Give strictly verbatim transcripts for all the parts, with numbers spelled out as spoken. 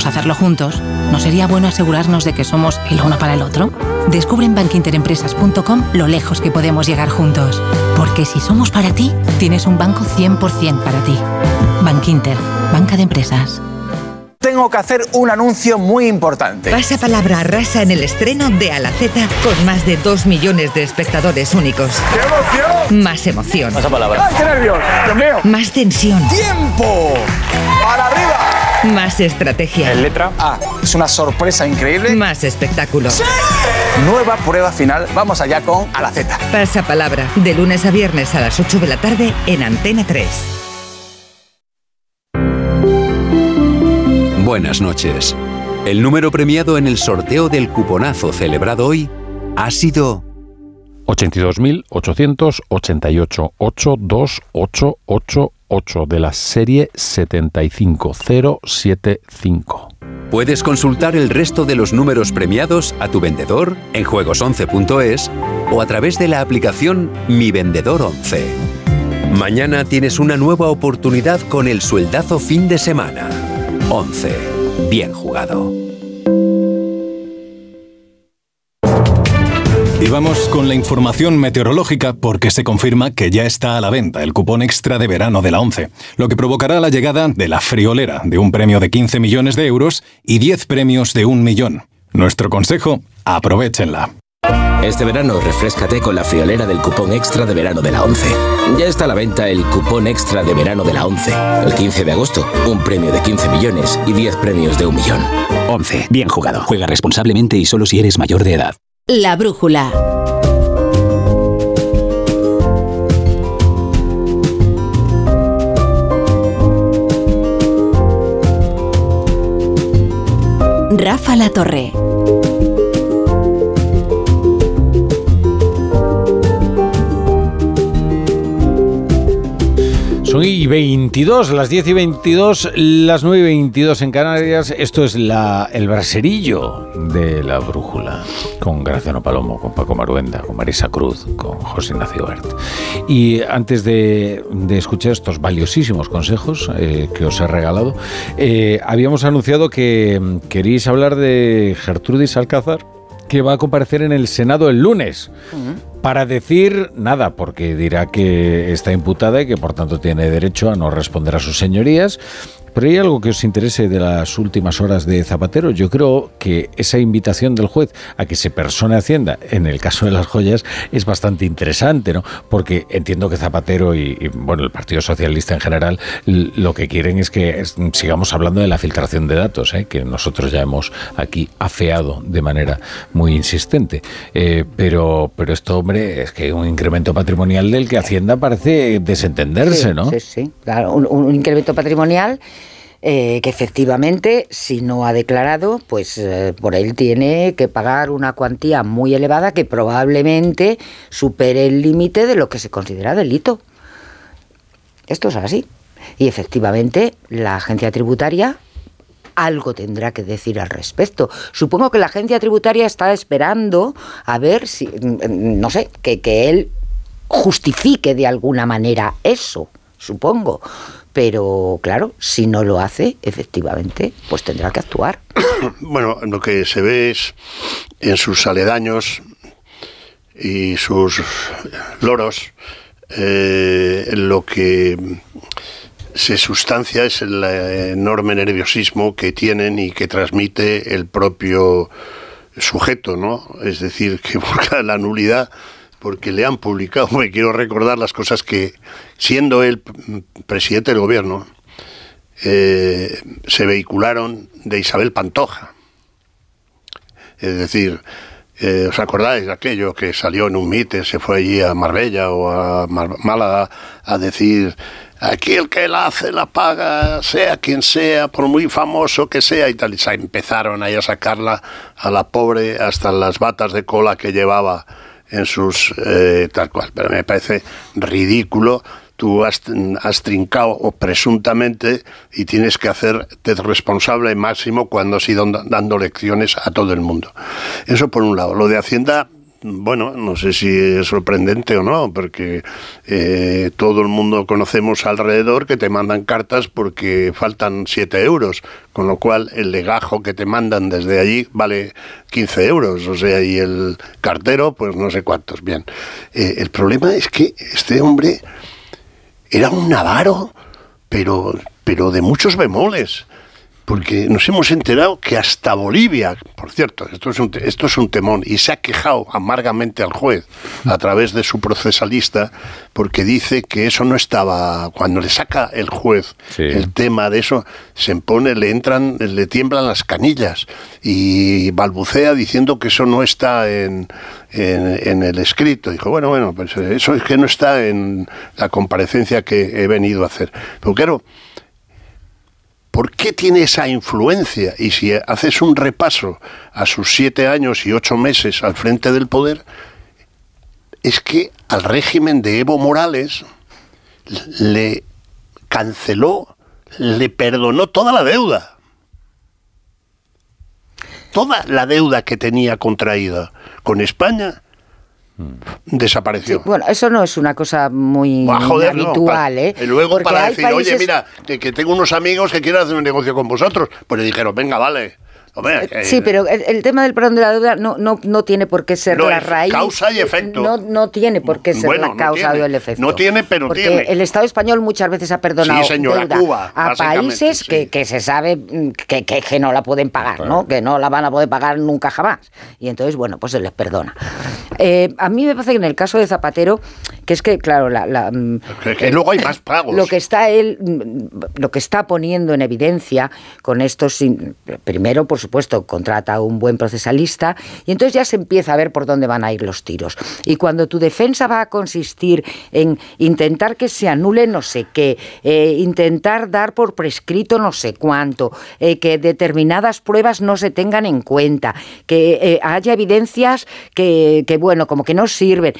hacerlo juntos, ¿no sería bueno asegurarnos de que somos el uno para el otro? Descubre en bank inter empresas punto com lo lejos que podemos llegar juntos. Porque si somos para ti, tienes un banco cien por ciento para ti. Bankinter, banca de empresas. Tengo que hacer un anuncio muy importante. Pasa palabra arrasa en el estreno de Alaceta con más de dos millones de espectadores únicos. ¡Qué emoción! Más emoción. Pasa palabra. ¡Ay, qué nervios! ¡Dios mío! Más tensión. ¡Tiempo! ¡Para arriba! Más estrategia. En letra A. Es una sorpresa increíble. Más espectáculo. ¡Sí! Nueva prueba final. Vamos allá con Alaceta. Pasa palabra. De lunes a viernes a las ocho de la tarde en Antena tres. Buenas noches. El número premiado en el sorteo del cuponazo celebrado hoy ha sido ochenta y dos mil ochocientos ochenta y ocho, ocho dos ocho ocho ocho de la serie setenta y cinco mil setenta y cinco. Puedes consultar el resto de los números premiados a tu vendedor en juegos once punto es o a través de la aplicación Mi Vendedor once. Mañana tienes una nueva oportunidad con el sueldazo fin de semana. once. Bien jugado. Y vamos con la información meteorológica porque se confirma que ya está a la venta el cupón extra de verano de la ONCE, lo que provocará la llegada de la friolera de un premio de quince millones de euros y diez premios de un millón. Nuestro consejo, aprovéchenla. Este verano refréscate con la friolera del cupón extra de verano de la ONCE. Ya está a la venta el cupón extra de verano de la ONCE. El quince de agosto, un premio de quince millones y diez premios de un millón. ONCE. Bien jugado. Juega responsablemente y solo si eres mayor de edad. La brújula. Rafa La Torre. Son y veintidós, las diez y veintidós, las nueve y veintidós en Canarias. Esto es la, el braserillo de la brújula, con Graciano Palomo, con Paco Maruenda, con Marisa Cruz, con José Ignacio Bert. Y antes de, de escuchar estos valiosísimos consejos eh, que os he regalado, eh, habíamos anunciado que queréis hablar de Gertrudis Alcázar, que va a comparecer en el Senado el lunes. Uh-huh. Para decir nada, porque dirá que está imputada y que por tanto tiene derecho a no responder a sus señorías. Pero hay algo que os interese de las últimas horas de Zapatero. Yo creo que esa invitación del juez a que se persone Hacienda en el caso de las joyas es bastante interesante, ¿no? Porque entiendo que Zapatero y, y bueno, el Partido Socialista en general l- lo que quieren es que es, sigamos hablando de la filtración de datos, ¿eh? Que nosotros ya hemos aquí afeado de manera muy insistente. Eh, pero, pero esto, hombre, es que un incremento patrimonial del que Hacienda parece desentenderse, sí, ¿no? Sí, sí, claro, un, un incremento patrimonial Eh, que efectivamente, si no ha declarado, pues eh, por él tiene que pagar una cuantía muy elevada que probablemente supere el límite de lo que se considera delito. Esto es así. Y efectivamente, la agencia tributaria algo tendrá que decir al respecto. Supongo que la agencia tributaria está esperando a ver si, no sé, que, que él justifique de alguna manera eso, supongo. Pero, claro, si no lo hace, efectivamente, pues tendrá que actuar. Bueno, lo que se ve es en sus aledaños y sus loros, eh, lo que se sustancia es el enorme nerviosismo que tienen y que transmite el propio sujeto, ¿no? Es decir, que busca la nulidad porque le han publicado, me quiero recordar las cosas que, siendo él presidente del gobierno, eh, se vehicularon de Isabel Pantoja. Es decir, eh, ¿os acordáis de aquello que salió en un mitin, se fue allí a Marbella o a Mar- Málaga a decir: aquí el que la hace la paga, sea quien sea, por muy famoso que sea, y tal? Y se empezaron ahí a sacarla a la pobre hasta las batas de cola que llevaba en sus eh, tal cual. Pero me parece ridículo. Tú has, has trincado o presuntamente y tienes que hacerte responsable máximo cuando has ido dando lecciones a todo el mundo. Eso por un lado. Lo de Hacienda bueno, no sé si es sorprendente o no, porque eh, todo el mundo conocemos alrededor que te mandan cartas porque faltan siete euros, con lo cual el legajo que te mandan desde allí vale quince euros, o sea, y el cartero, pues no sé cuántos. Bien, eh, el problema es que este hombre era un avaro, pero, pero de muchos bemoles. Porque nos hemos enterado que hasta Bolivia, por cierto, esto es un, esto es un temón, y se ha quejado amargamente al juez a través de su procesalista, porque dice que eso no estaba, cuando le saca el juez sí. el tema de eso, se pone, le entran, le tiemblan las canillas y balbucea diciendo que eso no está en, en, en el escrito. Dijo, bueno, bueno, pues eso es que no está en la comparecencia que he venido a hacer. Pero claro, ¿por qué tiene esa influencia? Y si haces un repaso a sus siete años y ocho meses al frente del poder, es que al régimen de Evo Morales le canceló, le perdonó toda la deuda. Toda la deuda que tenía contraída con España desapareció. Sí, bueno, eso no es una cosa muy bah, joder, habitual, no, ¿eh? Y luego Porque para decir, países... oye, mira, que, que tengo unos amigos que quieren hacer un negocio con vosotros, pues le dijeron, venga, vale. Hombre, eh, sí, pero el, el tema del perdón de la deuda no, no, no tiene por qué ser no la es raíz. Causa y efecto. No, no tiene por qué ser bueno, la no causa tiene, o el efecto. No tiene, pero porque tiene. El Estado español muchas veces ha perdonado sí, señora, deuda Cuba, a países sí. que, que se sabe que, que, que no la pueden pagar, claro. ¿no? Que no la van a poder pagar nunca jamás. Y entonces, bueno, pues se les perdona. Eh, a mí me parece que en el caso de Zapatero, que es que, claro, la, la, que, que luego hay más pagos. Lo que está él, lo que está poniendo en evidencia con estos, primero, por supuesto, contrata un buen procesalista y entonces ya se empieza a ver por dónde van a ir los tiros. Y cuando tu defensa va a consistir en intentar que se anule no sé qué, eh, intentar dar por prescrito no sé cuánto, eh, que determinadas pruebas no se tengan en cuenta, que eh, haya evidencias que, que, bueno, como que no sirven.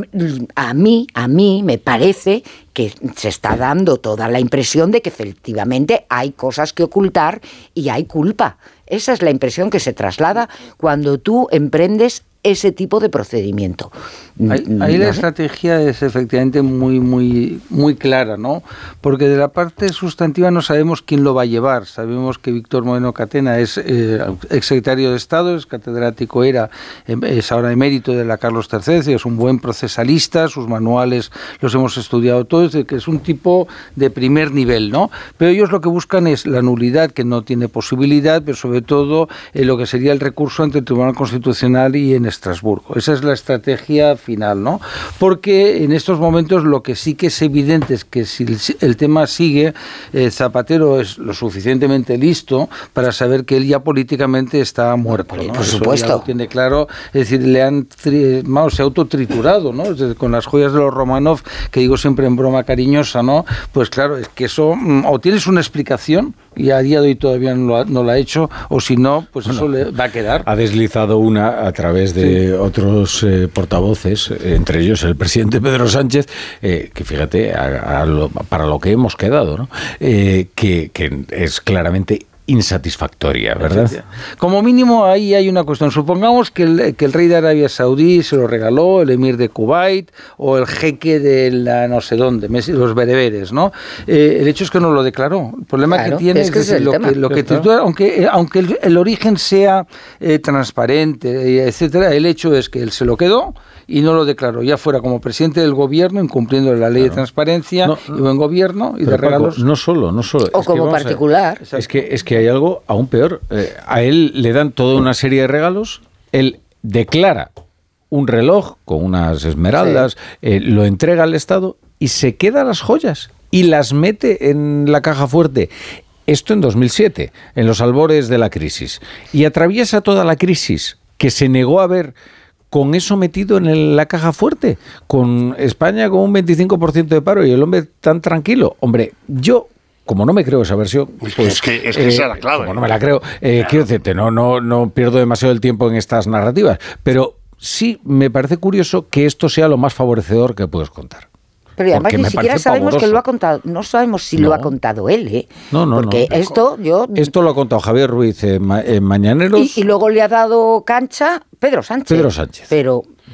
A mí, a mí me parece que se está dando toda la impresión de que efectivamente hay cosas que ocultar y hay culpa. Esa es la impresión que se traslada cuando tú emprendes ese tipo de procedimiento. Ahí, ahí la estrategia es efectivamente muy, muy, muy clara, ¿no? Porque de la parte sustantiva no sabemos quién lo va a llevar. Sabemos que Víctor Moreno Catena es eh, exsecretario de Estado, es catedrático, era, es ahora emérito de la Carlos tercero, es un buen procesalista, sus manuales los hemos estudiado todos, que es un tipo de primer nivel, ¿no? Pero ellos lo que buscan es la nulidad, que no tiene posibilidad, pero sobre todo eh, lo que sería el recurso ante el Tribunal Constitucional y en Estrasburgo. Esa es la estrategia final, ¿no? Porque en estos momentos lo que sí que es evidente es que si el tema sigue, eh, Zapatero es lo suficientemente listo para saber que él ya políticamente está muerto, ¿no? Por Eso supuesto. Ya lo tiene claro, es decir, le han tri- vamos, se ha autotriturado, ¿no? Es decir, con las joyas de los Romanov, que digo siempre en broma cariñosa, ¿no? Pues claro, es que eso, o tienes una explicación, y a día de hoy todavía no lo ha, no lo ha hecho, o si no, pues bueno, eso le va a quedar. Ha deslizado una a través de sí. otros eh, portavoces, eh, entre ellos el presidente Pedro Sánchez, eh, que fíjate, a, a lo, para lo que hemos quedado, ¿no? Eh, que, que es claramente insatisfactoria, ¿verdad? Como mínimo ahí hay una cuestión. Supongamos que el, que el rey de Arabia Saudí se lo regaló, el emir de Kuwait o el jeque de la no sé dónde, los bereberes, ¿no? Eh, el hecho es que no lo declaró. El problema claro, que tiene es, que es, es lo, que, lo que claro. aunque aunque el, el origen sea eh, transparente, etcétera, el hecho es que él se lo quedó y no lo declaró, ya fuera como presidente del gobierno, incumpliendo la ley claro. de transparencia no, no, y buen gobierno y de regalos. Paco, no solo, no solo. O es como particular. A, es que es que hay algo aún peor. Eh, a él le dan toda una serie de regalos, él declara un reloj con unas esmeraldas, sí. eh, lo entrega al Estado y se queda las joyas y las mete en la caja fuerte. Esto en dos mil siete, en los albores de la crisis. Y atraviesa toda la crisis que se negó a ver con eso metido en el, la caja fuerte, con España con un veinticinco por ciento de paro y el hombre tan tranquilo. Hombre, yo, como no me creo esa versión, pues, es que, es que eh, esa es la clave. Como no me la creo, eh, claro. quiero decirte, no, no, no pierdo demasiado el tiempo en estas narrativas, pero sí me parece curioso que esto sea lo más favorecedor que puedes contar. Pero además ni siquiera sabemos pavoroso. que lo ha contado, no sabemos si no. lo ha contado él, ¿eh? No, no, Porque no. esto yo... Esto lo ha contado Javier Ruiz en, Ma- en Mañaneros. Y, y luego le ha dado cancha Pedro Sánchez. Pedro Sánchez. Pero...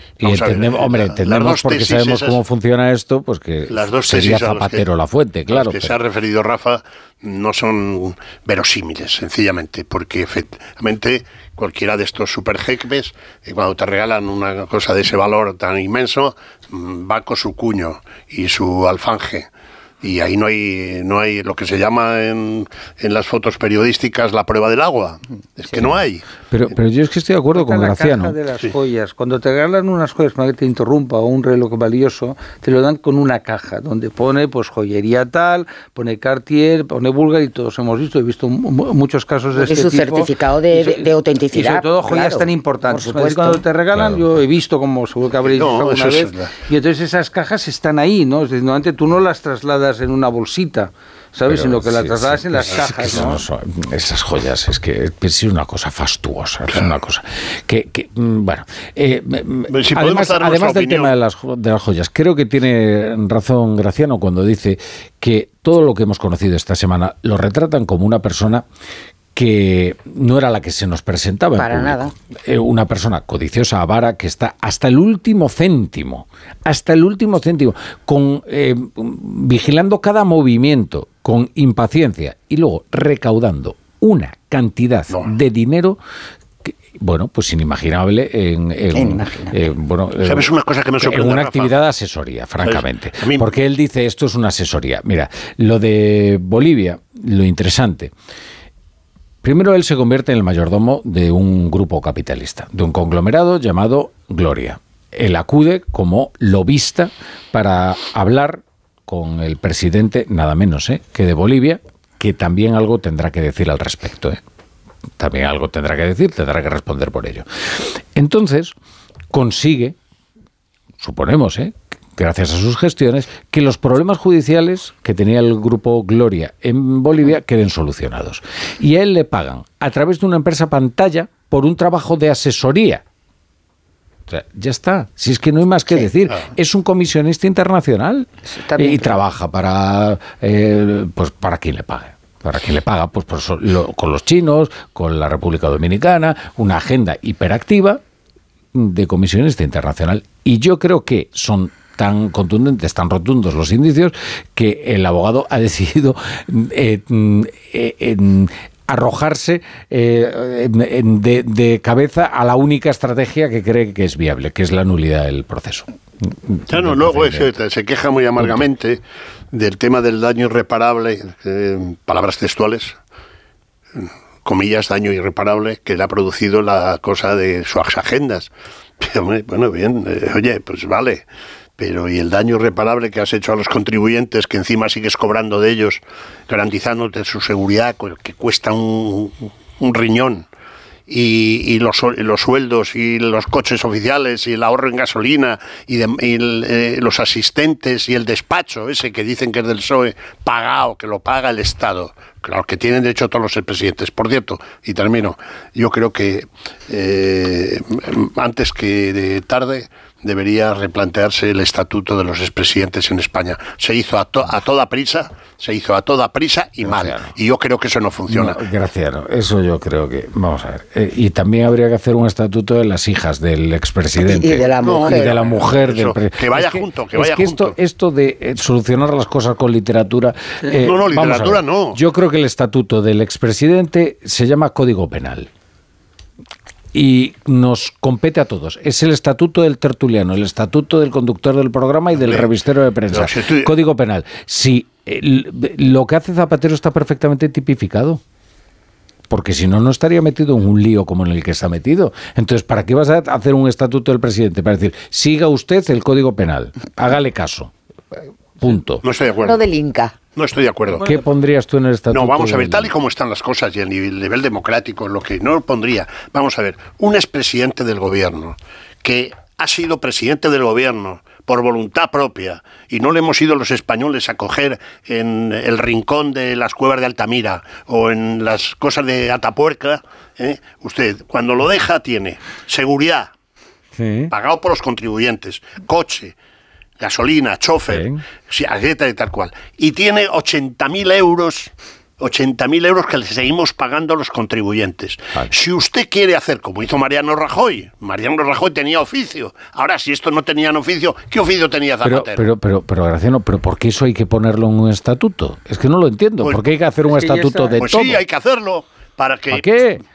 Y entendemos, ver, hombre, entendemos porque sabemos esas, cómo funciona esto, pues que las dos sería Zapatero que, la fuente, claro. Los que pero... se ha referido Rafa no son verosímiles, sencillamente, porque efectivamente cualquiera de estos super jeques, cuando te regalan una cosa de ese valor tan inmenso, va con su cuño y su alfanje. Y ahí no hay no hay lo que se llama en, en las fotos periodísticas la prueba del agua. Es sí. que no hay. Pero pero yo es que estoy de acuerdo con la Graciano. Caja de las sí. joyas. Cuando te regalan unas joyas, para que te interrumpa, o un reloj valioso, te lo dan con una caja donde pone pues joyería tal, pone Cartier, pone Bulgari, y todos hemos visto, he visto muchos casos de Porque este tipo. Es su certificado de, de, de autenticidad. Y sobre todo joyas claro, tan importantes. Cuando te regalan, claro. yo he visto, como seguro que habréis visto no, alguna vez, es la... y entonces esas cajas están ahí, ¿no? Es decir, normalmente tú no las trasladas en una bolsita, ¿sabes? Pero, sino que sí, la trasladas sí, en las cajas, es que ¿no? Son, esas joyas, es que es una cosa fastuosa, claro. es una cosa que, que bueno, eh, si además, además del opinión. tema de las, de las joyas, creo que tiene razón Graciano cuando dice que todo lo que hemos conocido esta semana lo retratan como una persona que no era la que se nos presentaba para en nada. Eh, una persona codiciosa, avara, que está hasta el último céntimo, hasta el último céntimo, con eh, vigilando cada movimiento, con impaciencia y luego recaudando una cantidad no. de dinero que, bueno, pues inimaginable en, en eh, bueno, ¿sabes una cosa que me sorprende, en una Rafa? actividad de asesoría, francamente. Mí... Porque él dice, esto es una asesoría. Mira, lo de Bolivia, lo interesante. Primero, él se convierte en el mayordomo de un grupo capitalista, de un conglomerado llamado Gloria. Él acude como lobista para hablar con el presidente, nada menos ¿eh? que de Bolivia, que también algo tendrá que decir al respecto. ¿eh? También algo tendrá que decir, tendrá que responder por ello. Entonces, consigue, suponemos, ¿eh? gracias a sus gestiones, que los problemas judiciales que tenía el grupo Gloria en Bolivia queden solucionados. Y a él le pagan a través de una empresa pantalla por un trabajo de asesoría. O sea, ya está. Si es que no hay más que sí, decir. Claro. Es un comisionista internacional eh, y trabaja para, eh, pues para quien le pague. Para quien le paga, pues por so, lo, con los chinos, con la República Dominicana, una agenda hiperactiva de comisionista internacional. Y yo creo que son tan contundentes, tan rotundos los indicios, que el abogado ha decidido eh, eh, eh, arrojarse eh, de, de cabeza a la única estrategia que cree que es viable, que es la nulidad del proceso. Ya no, luego se, se queja muy amargamente del tema del daño irreparable, eh, palabras textuales, comillas, daño irreparable, que le ha producido la cosa de sus agendas. Pero, bueno, bien, eh, oye, pues vale. Pero ¿y el daño irreparable que has hecho a los contribuyentes, que encima sigues cobrando de ellos, garantizándote su seguridad, que cuesta un, un riñón? Y, y los, los sueldos y los coches oficiales y el ahorro en gasolina y, de, y el, eh, los asistentes y el despacho ese que dicen que es del P S O E pagado, que lo paga el Estado. Claro, que tienen derecho todos los presidentes. Por cierto, y termino, yo creo que eh, antes que de tarde debería replantearse el estatuto de los expresidentes en España. Se hizo a, to, a toda prisa, se hizo a toda prisa y Graciano. mal. Y yo creo que eso no funciona. No, Graciano, eso yo creo que... Vamos a ver. Eh, y también habría que hacer un estatuto de las hijas del expresidente. Y, y de la mujer. Y de la mujer eso, del pre... Que vaya es que, junto, que es vaya que junto. Esto, esto de eh, solucionar las cosas con literatura... Eh, no, no, literatura no. Yo creo que el estatuto del expresidente se llama Código Penal. Y nos compete a todos. Es el estatuto del tertuliano, el estatuto del conductor del programa y del Bien. revistero de prensa. No, si tú... Código penal. Si el, lo que hace Zapatero está perfectamente tipificado. Porque si no, no estaría metido en un lío como en el que está metido. Entonces, ¿para qué vas a hacer un estatuto del presidente? Para decir, siga usted el Código Penal. Hágale caso. Punto. No estoy de acuerdo. No del Inca. No estoy de acuerdo. ¿Qué pondrías tú en el estatuto? No, vamos a ver, tal y como están las cosas y el nivel, nivel democrático, lo que no lo pondría. Vamos a ver, un expresidente del gobierno que ha sido presidente del gobierno por voluntad propia y no le hemos ido los españoles a coger en el rincón de las cuevas de Altamira o en las cosas de Atapuerca, ¿eh? Usted cuando lo deja tiene seguridad, sí. pagado por los contribuyentes, coche, gasolina, chofer, sí. etcétera y tal cual. Y tiene ochenta mil euros ochenta mil euros que le seguimos pagando a los contribuyentes. Vale. Si usted quiere hacer como hizo Mariano Rajoy, Mariano Rajoy tenía oficio. Ahora, si esto no tenían oficio, ¿qué oficio tenía Zapatero? Pero, pero, pero, pero Graciano, ¿pero por qué eso hay que ponerlo en un estatuto? Es que no lo entiendo. Pues, ¿por qué hay que hacer un es que estatuto de pues todo? Sí, hay que hacerlo. Para que, ¿Para qué?